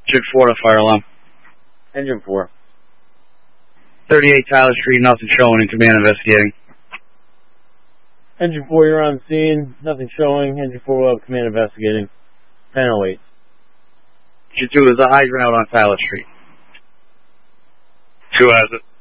Engine 4 to fire alarm. Engine 4. 38 Tyler Street, nothing showing, in command investigating. Engine 4, you're on scene, nothing showing. Engine 4 will have command investigating. 1008. Engine 2 is a hydrant out on Tyler Street. 2 has it.